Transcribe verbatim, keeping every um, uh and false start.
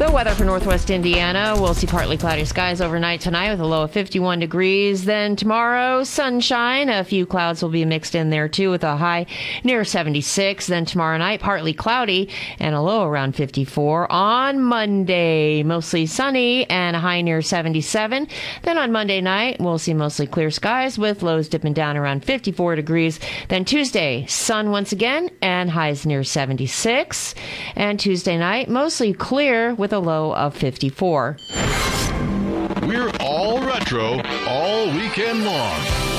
The weather for northwest Indiana, we'll see partly cloudy skies overnight tonight with a low of fifty-one degrees. Then tomorrow, sunshine. A few clouds will be mixed in there too with a high near seventy-six. Then tomorrow night, partly cloudy and a low around fifty-four. On Monday, mostly sunny and a high near seventy-seven. Then on Monday night, we'll see mostly clear skies with lows dipping down around fifty-four degrees. Then Tuesday, sun once again and highs near seventy-six. And Tuesday night, mostly clear with a low of fifty-four. We're all retro all weekend long.